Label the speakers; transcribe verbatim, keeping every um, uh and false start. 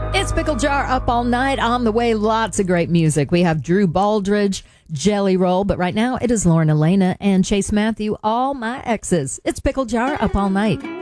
Speaker 1: It's Pickle Jar up all night. On the way, lots of great music. We have Drew Baldridge, Jelly Roll, but right now it is Lauren Elena and Chase Matthew, All My Exes. It's Pickle Jar up all night.